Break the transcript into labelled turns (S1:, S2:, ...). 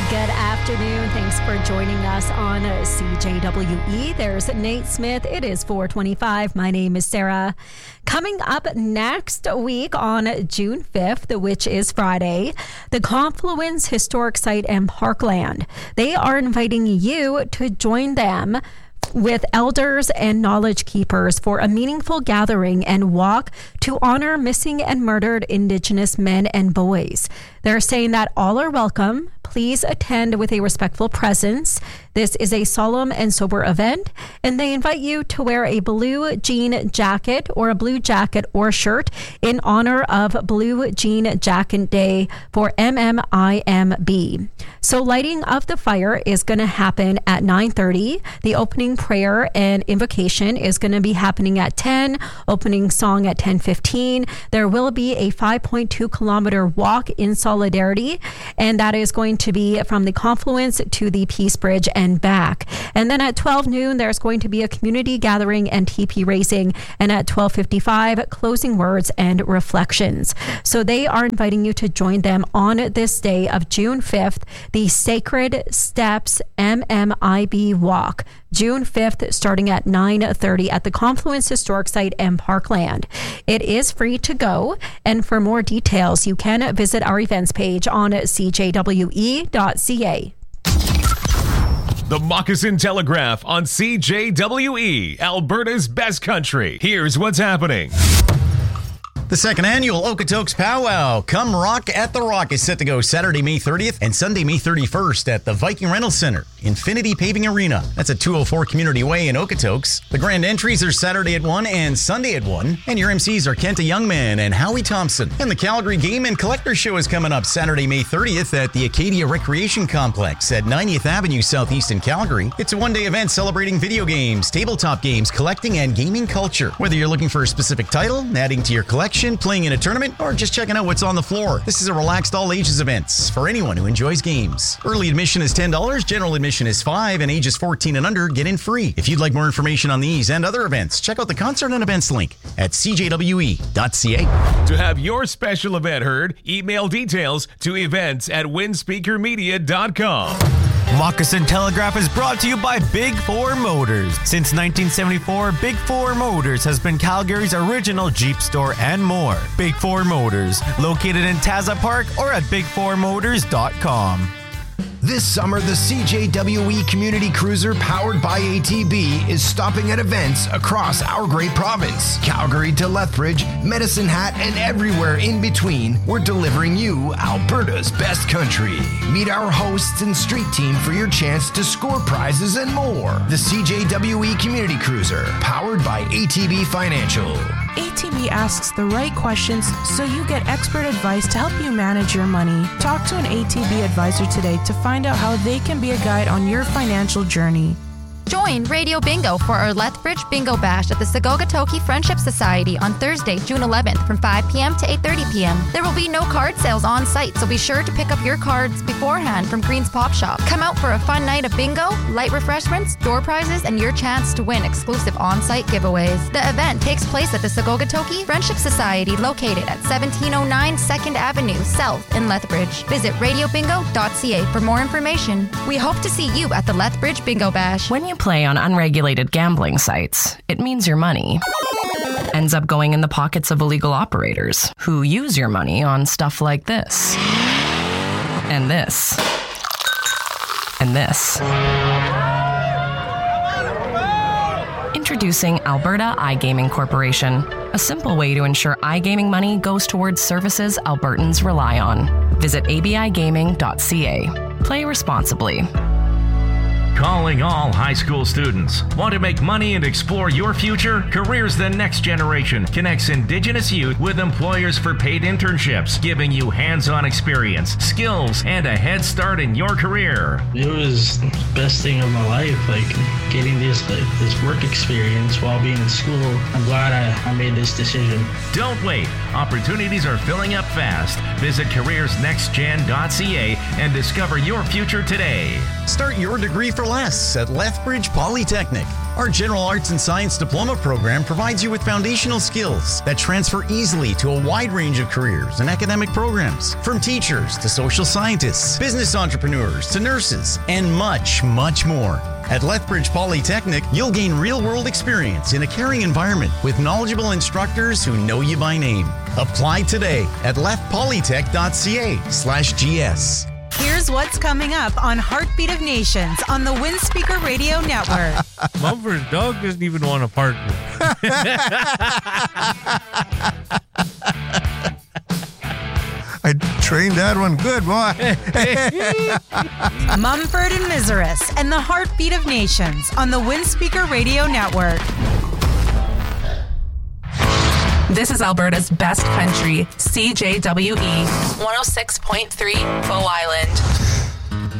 S1: Good afternoon. Thanks for joining us on CJWE. There's Nate Smith. It is 4:25. My name is Sarah. Coming up next week on June 5th, which is Friday, the Confluence Historic Site and Parkland. They are inviting you to join them with elders and knowledge keepers for a meaningful gathering and walk to honor missing and murdered Indigenous men and boys. They're saying that all are welcome. Please attend with a respectful presence. This is a solemn and sober event, and they invite you to wear a blue jean jacket or a blue jacket or shirt in honor of Blue Jean Jacket Day for MMIMB. So lighting of the fire is going to happen at 9:30. The opening prayer and invocation is going to be happening at 10, opening song at 10:15. There will be a 5.2 kilometer walk in solidarity, and that is going to be from the Confluence to the Peace Bridge and back. And then at 12 noon, there's going to be a community gathering and TP racing. And at 12:55, closing words and reflections. So they are inviting you to join them on this day of June 5th, the Sacred Steps MMIB Walk. June 5th, starting at 9:30 at the Confluence Historic Site and Parkland. It is free to go, and for more details, you can visit our events page on cjwe.ca.
S2: The Moccasin Telegraph on CJWE, Alberta's best country. Here's what's happening.
S3: The second annual Okotoks Powwow, Come Rock at the Rock, is set to go Saturday, May 30th and Sunday, May 31st at the Viking Rental Center, Infinity Paving Arena. That's at 204 Community Way in Okotoks. The grand entries are Saturday at 1 and Sunday at 1. And your MCs are Kenta Youngman and Howie Thompson. And the Calgary Game and Collector Show is coming up Saturday, May 30th at the Acadia Recreation Complex at 90th Avenue Southeast in Calgary. It's a one-day event celebrating video games, tabletop games, collecting, and gaming culture. Whether you're looking for a specific title, adding to your collection, playing in a tournament, or just checking out what's on the floor, this is a relaxed all ages event for anyone who enjoys games. Early admission is $10, general admission is $5, and ages 14 and under get in free. If you'd like more information on these and other events, check out the concert and events link at cjwe.ca.
S2: To have your special event heard, email details to events@windspeakermedia.com.
S4: Moccasin Telegraph is brought to you by Big Four Motors. Since 1974, Big Four Motors has been Calgary's original Jeep store and more. Big Four Motors, located in Taza Park or at bigfourmotors.com.
S5: This summer, the CJWE Community Cruiser powered by ATB is stopping at events across our great province. Calgary to Lethbridge, Medicine Hat, and everywhere in between, we're delivering you Alberta's best country. Meet our hosts and street team for your chance to score prizes and more. The CJWE Community Cruiser, powered by ATB Financial.
S6: ATB asks the right questions so you get expert advice to help you manage your money. Talk to an ATB advisor today to find out how they can be a guide on your financial journey.
S7: Join Radio Bingo for our Lethbridge Bingo Bash at the Sagogatoki Friendship Society on Thursday, June 11th from 5 p.m. to 8:30 p.m. There will be no card sales on site, so be sure to pick up your cards beforehand from Green's Pop Shop. Come out for a fun night of bingo, light refreshments, door prizes, and your chance to win exclusive on-site giveaways. The event takes place at the Sagogatoki Friendship Society located at 1709 2nd Avenue South in Lethbridge. Visit radiobingo.ca for more information. We hope to see you at the Lethbridge Bingo Bash.
S8: When you play on unregulated gambling sites, it means your money ends up going in the pockets of illegal operators who use your money on stuff like this, and this, and this. Introducing Alberta iGaming Corporation, a simple way to ensure iGaming money goes towards services Albertans rely on. Visit abigaming.ca. Play responsibly.
S9: Calling all high school students. Want to make money and explore your future? Careers the Next Generation connects Indigenous youth with employers for paid internships, giving you hands-on experience, skills, and a head start in your career.
S10: It was the best thing of my life, getting this work experience while being in school. I'm glad I made this decision.
S9: Don't wait. Opportunities are filling up fast. Visit careersnextgen.ca and discover your future today.
S3: Start your degree for less at Lethbridge Polytechnic. Our General Arts and Science Diploma program provides you with foundational skills that transfer easily to a wide range of careers and academic programs, from teachers to social scientists, business entrepreneurs to nurses, and much, much more. At Lethbridge Polytechnic, you'll gain real-world experience in a caring environment with knowledgeable instructors who know you by name. Apply today at lethpolytech.ca/GS.
S11: Here's what's coming up on Heartbeat of Nations on the Windspeaker Radio Network.
S12: Mumford's dog doesn't even want a partner.
S13: I trained that one good, boy.
S11: Mumford and Miseris and the Heartbeat of Nations on the Windspeaker Radio Network.
S14: This is Alberta's best country, CJWE 106.3 Bow Island.